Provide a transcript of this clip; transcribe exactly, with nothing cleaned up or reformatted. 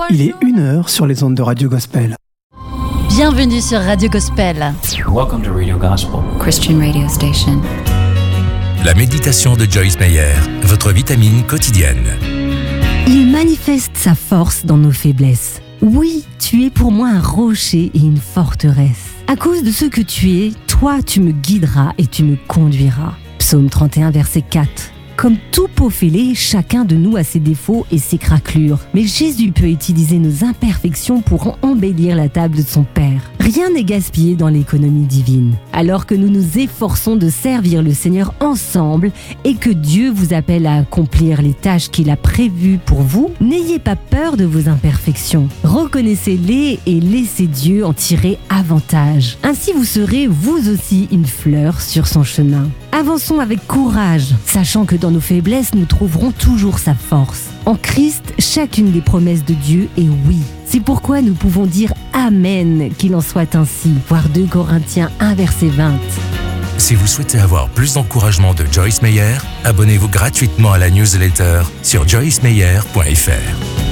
Il est une heure sur les ondes de Radio Gospel. Bienvenue sur Radio Gospel. Welcome to Radio Gospel, Christian radio station. La méditation de Joyce Meyer, votre vitamine quotidienne. Il manifeste sa force dans nos faiblesses. Oui, tu es pour moi un rocher et une forteresse. À cause de ce que tu es, toi tu me guideras et tu me conduiras. Psaume trente et un, verset quatre. Comme tout pot fêlé, chacun de nous a ses défauts et ses craquelures. Mais Jésus peut utiliser nos imperfections pour embellir la table de son Père. Rien n'est gaspillé dans l'économie divine. Alors que nous nous efforçons de servir le Seigneur ensemble et que Dieu vous appelle à accomplir les tâches qu'il a prévues pour vous, n'ayez pas peur de vos imperfections. Reconnaissez-les et laissez Dieu en tirer avantage. Ainsi vous serez vous aussi une fleur sur son chemin. Avançons avec courage, sachant que dans nos faiblesses, nous trouverons toujours sa force. En Christ, chacune des promesses de Dieu est oui. C'est pourquoi nous pouvons dire Amen, qu'il en soit ainsi. Voir deux Corinthiens un, verset vingt. Si vous souhaitez avoir plus d'encouragement de Joyce Meyer, abonnez-vous gratuitement à la newsletter sur joyce meyer point f r.